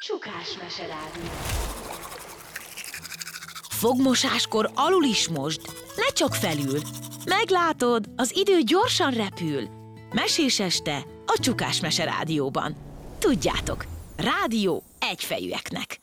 Csukás meserádió. Fogmosáskor alul is mosd, ne csak felül. Meglátod, az idő gyorsan repül. Mesés este a Csukás Meserádióban. Tudjátok, rádió egyfejűeknek.